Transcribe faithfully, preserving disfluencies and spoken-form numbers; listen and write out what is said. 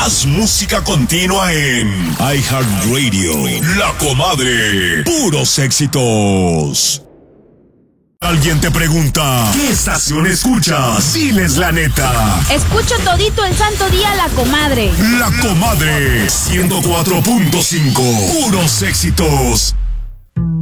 Más música continua en iHeartRadio. La Comadre. Puros éxitos. Alguien te pregunta, ¿qué estación escuchas? Diles la neta. Escucho todito el santo día La Comadre. La Comadre, ciento cuatro punto cinco. Puros éxitos.